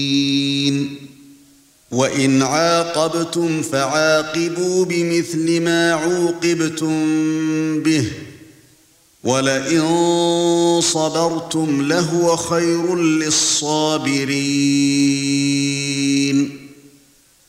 وَإِنْ عَاقَبْتُمْ فَعَاقِبُوا بِمِثْلِ مَا عُوقِبْتُمْ بِهِ وَلَئِن صَبَرْتُمْ لَهُوَ خَيْرٌ لِلصَّابِرِينَ